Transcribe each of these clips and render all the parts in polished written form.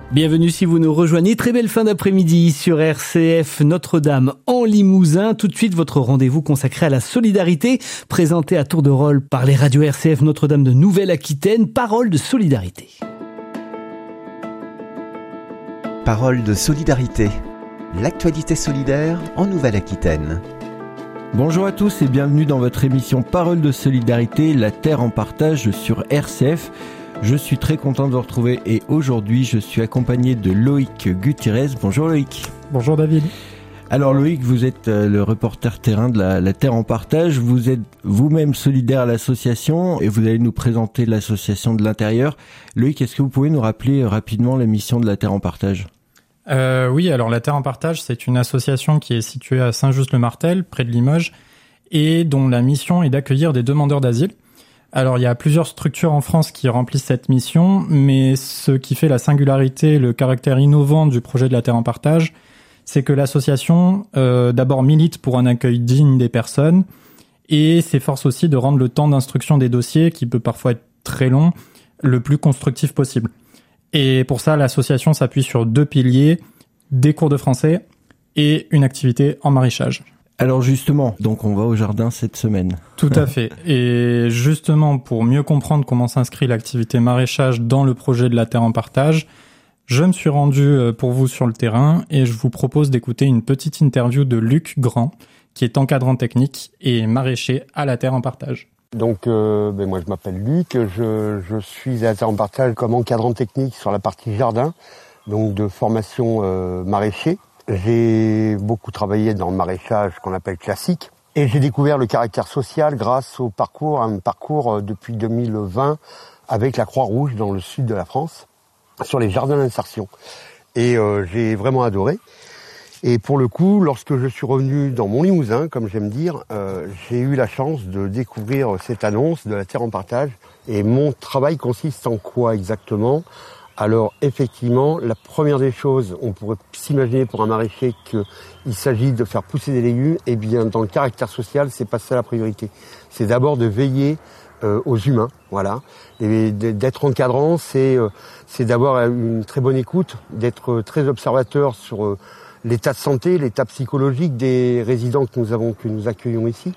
Bienvenue si vous nous rejoignez. Très belle fin d'après-midi sur RCF Notre-Dame en Limousin. Tout de suite, votre rendez-vous consacré à la solidarité, présenté à tour de rôle par les radios RCF Notre-Dame de Nouvelle-Aquitaine. Parole de solidarité. Parole de solidarité. L'actualité solidaire en Nouvelle-Aquitaine. Bonjour à tous et bienvenue dans votre émission Parole de solidarité, la terre en partage sur RCF. Je suis très content de vous retrouver et aujourd'hui je suis accompagné de Loïc Gutiérrez. Bonjour Loïc. Bonjour David. Alors Loïc, vous êtes le reporter terrain de la Terre en Partage. Vous êtes vous-même solidaire à l'association et vous allez nous présenter l'association de l'intérieur. Loïc, est-ce que vous pouvez nous rappeler rapidement la mission de la Terre en Partage ? Oui, alors la Terre en Partage, c'est une association qui est située à Saint-Just-le-Martel, près de Limoges, et dont la mission est d'accueillir des demandeurs d'asile. Alors, il y a plusieurs structures en France qui remplissent cette mission, mais ce qui fait la singularité, le caractère innovant du projet de la Terre en Partage, c'est que l'association, d'abord milite pour un accueil digne des personnes et s'efforce aussi de rendre le temps d'instruction des dossiers, qui peut parfois être très long, le plus constructif possible. Et pour ça, l'association s'appuie sur 2 piliers, des cours de français et une activité en maraîchage. Alors justement, donc on va au jardin cette semaine. Tout à fait. Et justement, pour mieux comprendre comment s'inscrit l'activité maraîchage dans le projet de la Terre en Partage, je me suis rendu pour vous sur le terrain et je vous propose d'écouter une petite interview de Luc Grand, qui est encadrant technique et maraîcher à la Terre en Partage. Donc, moi je m'appelle Luc, je suis à la Terre en Partage comme encadrant technique sur la partie jardin, donc de formation maraîcher. J'ai beaucoup travaillé dans le maraîchage qu'on appelle classique et j'ai découvert le caractère social grâce au parcours, un parcours depuis 2020 avec la Croix-Rouge dans le sud de la France sur les jardins d'insertion. Et j'ai vraiment adoré. Et pour le coup, lorsque je suis revenu dans mon Limousin, comme j'aime dire, j'ai eu la chance de découvrir cette annonce de la Terre en Partage. Et mon travail consiste en quoi exactement ? Alors effectivement, la première des choses, on pourrait s'imaginer pour un maraîcher qu'il s'agit de faire pousser des légumes. Eh bien, dans le caractère social, c'est pas ça la priorité. C'est d'abord de veiller aux humains, voilà. Et d'être encadrant, c'est d'avoir une très bonne écoute, d'être très observateur sur l'état de santé, l'état psychologique des résidents que nous accueillons ici.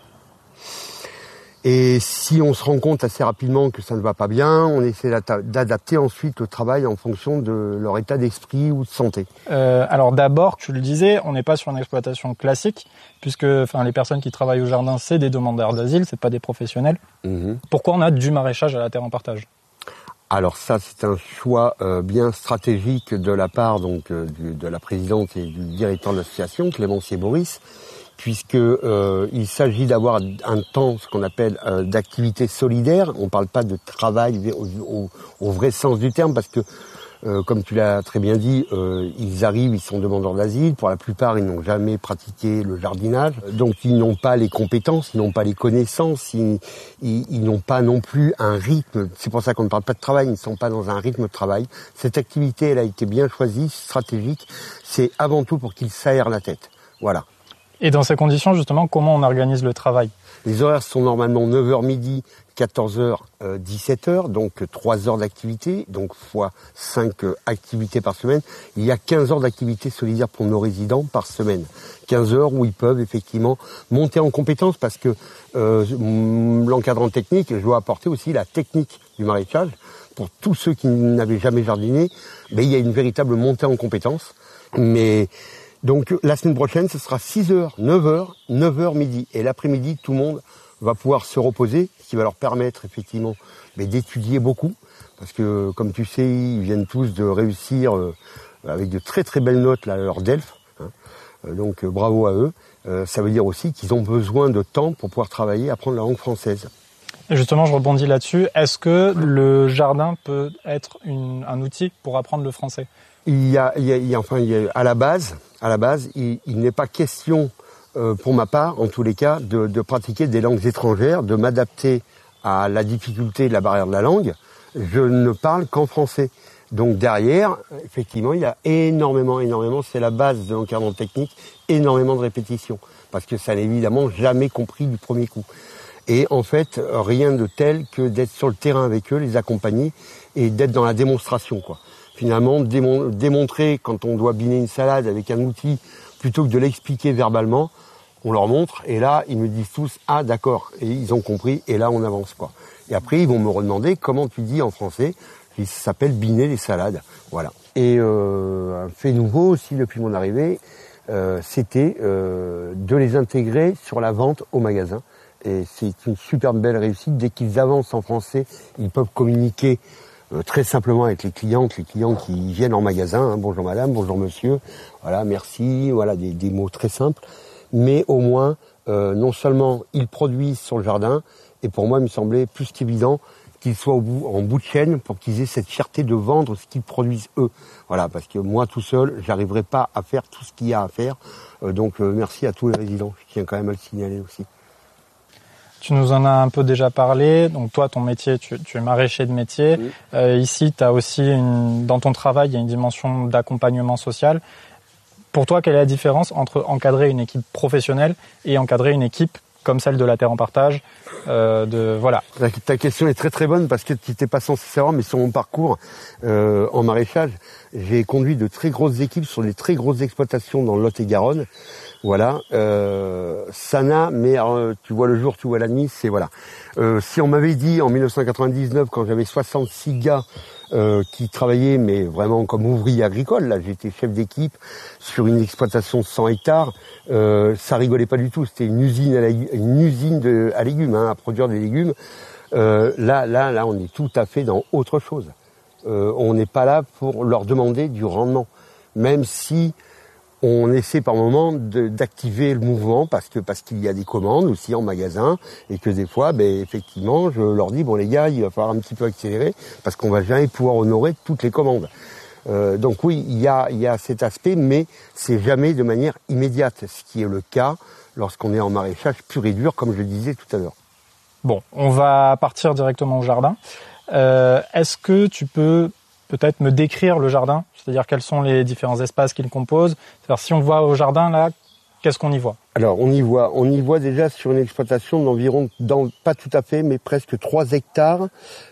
Et si on se rend compte assez rapidement que ça ne va pas bien, on essaie d'adapter ensuite le travail en fonction de leur état d'esprit ou de santé. Alors d'abord, tu le disais, on n'est pas sur une exploitation classique, puisque les personnes qui travaillent au jardin, c'est des demandeurs d'asile, c'est pas des professionnels. Mmh. Pourquoi on a du maraîchage à la Terre en Partage ? Alors ça, c'est un choix bien stratégique de la part de la présidente et du directeur de l'association, Clémence et Boris, puisque il s'agit d'avoir un temps, ce qu'on appelle d'activité solidaire. On ne parle pas de travail au vrai sens du terme, parce que, comme tu l'as très bien dit, ils arrivent, ils sont demandeurs d'asile. Pour la plupart, ils n'ont jamais pratiqué le jardinage, donc ils n'ont pas les compétences, ils n'ont pas les connaissances, ils n'ont pas non plus un rythme. C'est pour ça qu'on ne parle pas de travail, ils ne sont pas dans un rythme de travail. Cette activité, elle a été bien choisie, stratégique. C'est avant tout pour qu'ils s'aèrent la tête. Voilà. Et dans ces conditions, justement, comment on organise le travail ? Les horaires sont normalement 9h midi, 14h, 17h, donc 3 heures d'activité, donc fois 5 activités par semaine. Il y a 15 heures d'activité solidaire pour nos résidents par semaine. 15 heures où ils peuvent effectivement monter en compétence, parce que l'encadrant technique, je dois apporter aussi la technique du maraîchage. Pour tous ceux qui n'avaient jamais jardiné, il y a une véritable montée en compétence. Mais donc la semaine prochaine, ce sera 6h, 9h midi. Et l'après-midi, tout le monde va pouvoir se reposer, ce qui va leur permettre effectivement d'étudier beaucoup. Parce que, comme tu sais, ils viennent tous de réussir avec de très très belles notes là, leur DELF. Donc bravo à eux. Ça veut dire aussi qu'ils ont besoin de temps pour pouvoir travailler, apprendre la langue française. Et justement, je rebondis là-dessus. Est-ce que le jardin peut être un outil pour apprendre le français ? À la base, il n'est pas question, pour ma part, en tous les cas, de pratiquer des langues étrangères, de m'adapter à la difficulté de la barrière de la langue. Je ne parle qu'en français. Donc derrière, effectivement, il y a énormément, c'est la base de l'encadrant technique, énormément de répétitions. Parce que ça n'est évidemment jamais compris du premier coup. Et en fait, rien de tel que d'être sur le terrain avec eux, les accompagner et d'être dans la démonstration, quoi. finalement démontrer quand on doit biner une salade avec un outil, plutôt que de l'expliquer verbalement, on leur montre, et là, ils me disent tous « Ah, d'accord », et ils ont compris, et là, on avance, quoi. Et après, ils vont me redemander comment tu dis en français. Ça s'appelle biner les salades, voilà. Et un fait nouveau aussi depuis mon arrivée, c'était de les intégrer sur la vente au magasin. Et c'est une super belle réussite. Dès qu'ils avancent en français, ils peuvent communiquer très simplement avec les clients qui viennent en magasin. Hein, bonjour madame, bonjour monsieur, voilà, merci, voilà, des mots très simples. Mais au moins, non seulement ils produisent sur le jardin, et pour moi, il me semblait plus qu'évident qu'ils soient en bout de chaîne pour qu'ils aient cette fierté de vendre ce qu'ils produisent eux. Voilà, parce que moi tout seul, j'arriverai pas à faire tout ce qu'il y a à faire. Donc merci à tous les résidents. Je tiens quand même à le signaler aussi. Tu nous en as un peu déjà parlé. Donc toi, ton métier, tu es maraîcher de métier. Oui. Ici, tu as aussi dans ton travail, il y a une dimension d'accompagnement social. Pour toi, quelle est la différence entre encadrer une équipe professionnelle et encadrer une équipe comme celle de la Terre en Partage, voilà. Ta question est très très bonne parce que tu n'étais pas censé savoir, mais sur mon parcours en maraîchage, j'ai conduit de très grosses équipes sur des très grosses exploitations dans le Lot-et-Garonne. Voilà, ça n'a, mais tu vois le jour, tu vois la nuit, c'est voilà. Si on m'avait dit en 1999, quand j'avais 66 gars qui travaillaient, mais vraiment comme ouvriers agricoles, là j'étais chef d'équipe sur une exploitation de 100 hectares, ça rigolait pas du tout, c'était une usine à légumes, hein, à produire des légumes. Là, on est tout à fait dans autre chose. On n'est pas là pour leur demander du rendement, même si on essaie par moment d'activer le mouvement parce qu'il y a des commandes aussi en magasin et que des fois, effectivement, je leur dis bon les gars, il va falloir un petit peu accélérer parce qu'on va jamais pouvoir honorer toutes les commandes. Donc oui, il y a cet aspect, mais c'est jamais de manière immédiate, ce qui est le cas lorsqu'on est en maraîchage pur et dur, comme je disais tout à l'heure. Bon, on va partir directement au jardin. Est-ce que tu peux peut-être me décrire le jardin, c'est-à-dire quels sont les différents espaces qui le composent. C'est-à-dire si on voit au jardin là, qu'est-ce qu'on y voit? Alors on y voit déjà sur une exploitation d'environ, pas tout à fait, mais presque 3 hectares.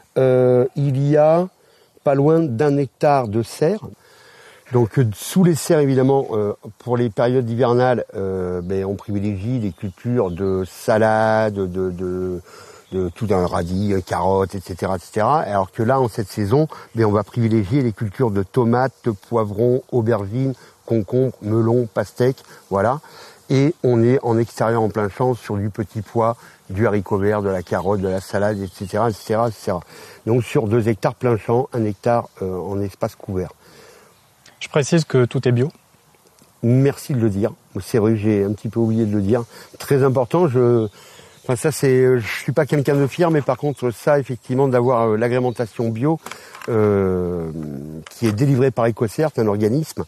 Il y a pas loin d'1 hectare de serres. Donc sous les serres évidemment, pour les périodes hivernales, on privilégie les cultures de salade, de tout un radis, carottes, etc., etc. Alors que là, en cette saison, on va privilégier les cultures de tomates, de poivrons, aubergines, concombres, melons, pastèques, voilà. Et on est en extérieur, en plein champ, sur du petit pois, du haricot vert, de la carotte, de la salade, etc., etc., etc. Donc sur 2 hectares plein champ, 1 hectare en espace couvert. Je précise que tout est bio. Merci de le dire. C'est vrai que j'ai un petit peu oublié de le dire. Très important, je suis pas quelqu'un de fier, mais par contre, ça, effectivement, d'avoir l'agrémentation bio, qui est délivrée par EcoCert, un organisme,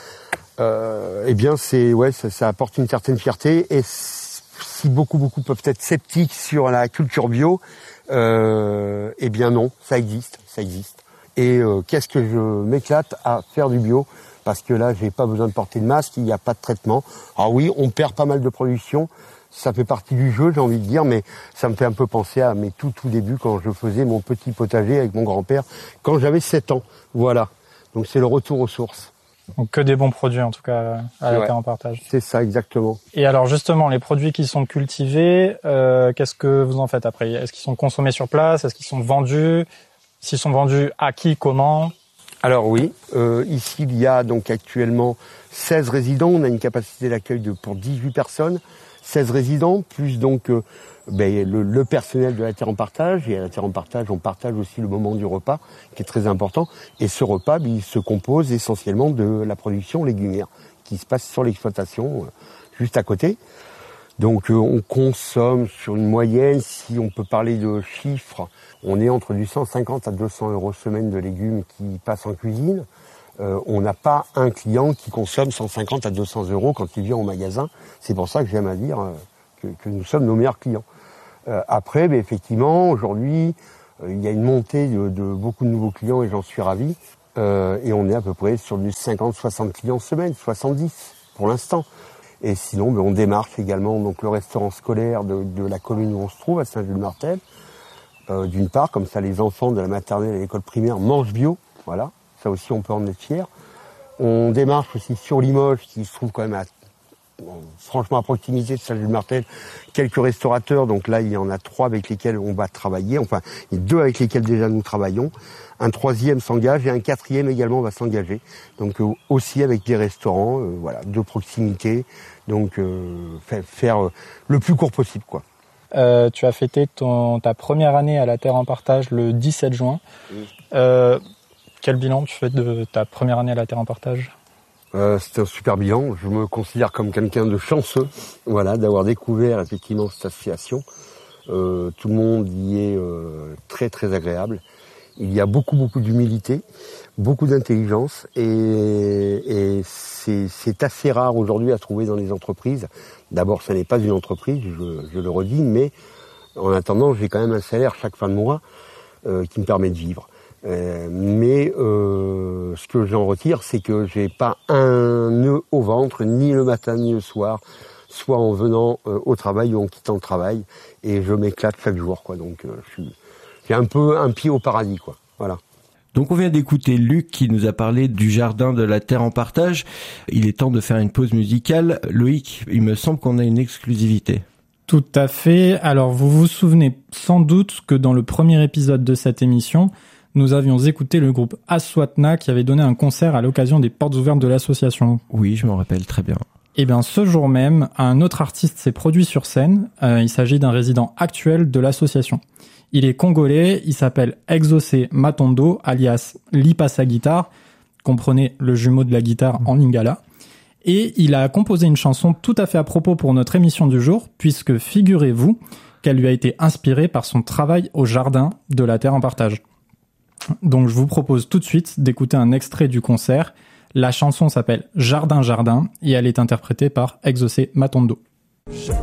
ça apporte une certaine fierté. Et si beaucoup peuvent être sceptiques sur la culture bio, non, ça existe. Et qu'est-ce que je m'éclate à faire du bio, parce que là, j'ai pas besoin de porter de masque, il n'y a pas de traitement. Alors oui, on perd pas mal de production. Ça fait partie du jeu, j'ai envie de dire, mais ça me fait un peu penser à mes tout débuts quand je faisais mon petit potager avec mon grand-père, quand j'avais 7 ans. Voilà. Donc c'est le retour aux sources. Donc que des bons produits, en tout cas, à la Terre en Partage. C'est ça, exactement. Et alors justement, les produits qui sont cultivés, qu'est-ce que vous en faites après? Est-ce qu'ils sont consommés sur place? Est-ce qu'ils sont vendus? S'ils sont vendus, à qui, comment? Alors oui, ici il y a donc actuellement 16 résidents. On a une capacité d'accueil pour 18 personnes. 16 résidents, plus donc le personnel de la Terre en Partage. Et à la Terre en Partage, on partage aussi le moment du repas, qui est très important. Et ce repas, il se compose essentiellement de la production légumière, qui se passe sur l'exploitation, juste à côté. Donc on consomme sur une moyenne, si on peut parler de chiffres, on est entre du 150 à 200 € semaine de légumes qui passent en cuisine. On n'a pas un client qui consomme 150 à 200 € quand il vient au magasin. C'est pour ça que j'aime à dire que nous sommes nos meilleurs clients. Après, effectivement, aujourd'hui, il y a une montée de beaucoup de nouveaux clients et j'en suis ravi. Et on est à peu près sur du 50-60 clients semaine, 70 pour l'instant. Et sinon, on démarche également donc le restaurant scolaire de la commune où on se trouve, à Saint-Jules-Martel. D'une part, comme ça les enfants de la maternelle à l'école primaire mangent bio, voilà. Ça aussi, on peut en être fier. On démarche aussi sur Limoges, qui se trouve quand même franchement à proximité de Saint-Just-le-Martel, quelques restaurateurs. Donc là, il y en a 3 avec lesquels on va travailler. Enfin, il y a 2 avec lesquels déjà nous travaillons. Un 3e s'engage et un 4e également va s'engager. Donc aussi avec des restaurants, de proximité. Donc faire le plus court possible, quoi. Tu as fêté ta première année à la Terre en Partage le 17 juin. Quel bilan tu fais de ta première année à la Terre en Partage ? C'était un super bilan. Je me considère comme quelqu'un de chanceux, d'avoir découvert effectivement cette association. Tout le monde y est très très agréable. Il y a beaucoup d'humilité, beaucoup d'intelligence et c'est assez rare aujourd'hui à trouver dans les entreprises. D'abord, ça n'est pas une entreprise, je le redis, mais en attendant, j'ai quand même un salaire chaque fin de mois qui me permet de vivre. Mais ce que j'en retire, c'est que j'ai pas un nœud au ventre, ni le matin ni le soir, soit en venant au travail ou en quittant le travail, et je m'éclate chaque jour, quoi. Donc j'ai un peu un pied au paradis, quoi. Voilà. Donc on vient d'écouter Luc qui nous a parlé du jardin de la Terre en Partage. Il est temps de faire une pause musicale. Loïc, il me semble qu'on a une exclusivité. Tout à fait. Alors vous vous souvenez sans doute que dans le premier épisode de cette émission, nous avions écouté le groupe Aswatna qui avait donné un concert à l'occasion des portes ouvertes de l'association. Oui, je m'en rappelle très bien. Et bien ce jour même, un autre artiste s'est produit sur scène. Il s'agit d'un résident actuel de l'association. Il est congolais, il s'appelle Exaucé Matondo, alias Lipa sa guitare, comprenez le jumeau de la guitare en lingala. Et il a composé une chanson tout à fait à propos pour notre émission du jour, puisque figurez-vous qu'elle lui a été inspirée par son travail au jardin de la Terre en Partage. Donc je vous propose tout de suite d'écouter un extrait du concert. La chanson s'appelle Jardin Jardin et elle est interprétée par Exaucé Matondo. Jardin,